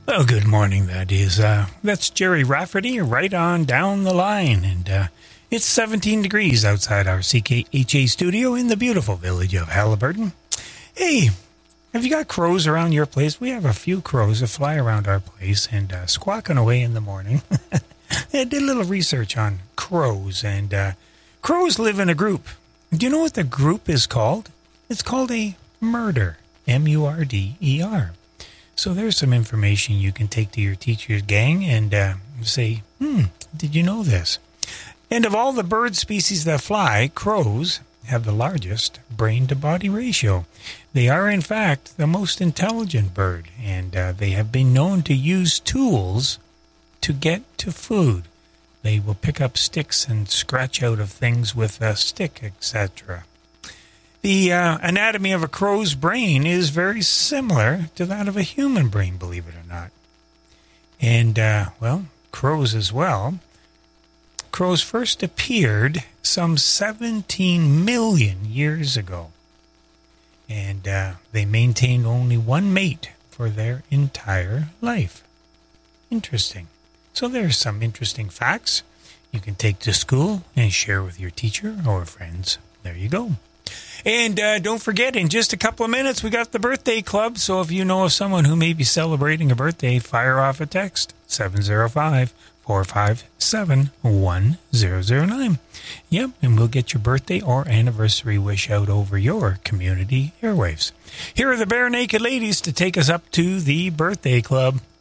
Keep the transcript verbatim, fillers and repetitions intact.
Well, good morning, that is. Uh, that's Jerry Rafferty right on down the line. And uh, it's seventeen degrees outside our C K H A studio in the beautiful village of Halliburton. Hey, have you got crows around your place? We have a few crows that fly around our place and uh, squawking away in the morning. I did a little research on crows, and uh, crows live in a group. Do you know what the group is called? It's called a murder, M U R D E R. So there's some information you can take to your teacher's gang and uh, say, hmm, did you know this? And of all the bird species that fly, crows have the largest brain-to-body ratio. They are, in fact, the most intelligent bird, and uh, they have been known to use tools to get to food. They will pick up sticks and scratch out of things with a stick, et cetera. The uh, anatomy of a crow's brain is very similar to that of a human brain, believe it or not. And, uh, well, crows as well. Crows first appeared some seventeen million years ago. And uh, they maintained only one mate for their entire life. Interesting. So there's some interesting facts you can take to school and share with your teacher or friends. There you go. And uh, don't forget, in just a couple of minutes, we got the birthday club. So if you know of someone who may be celebrating a birthday, fire off a text, seven oh five, four five seven, one zero zero nine. Yep, and we'll get your birthday or anniversary wish out over your community airwaves. Here are the Bare Naked Ladies to take us up to the birthday club.